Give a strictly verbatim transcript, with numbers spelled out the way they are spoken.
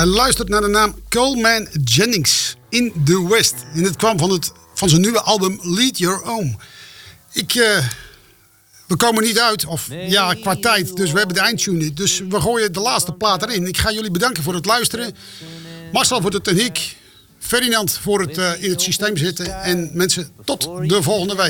Hij luistert naar de naam Coleman Jennings in the West. En het kwam van, het, van zijn nieuwe album Lead Your Own. Ik, uh, we komen niet uit, of ja, qua tijd. Dus we hebben de eindtune niet. Dus we gooien de laatste plaat erin. Ik ga jullie bedanken voor het luisteren. Marcel voor de techniek. Ferdinand voor het uh, in het systeem zitten. En mensen, tot de volgende week.